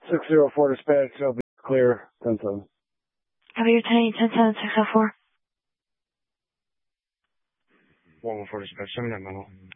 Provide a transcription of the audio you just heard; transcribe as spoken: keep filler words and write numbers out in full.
six zero four dispatch, I'll be clear, ten seven. Copy your ten eight, ten seven, six oh four. one one four dispatch, seven nine,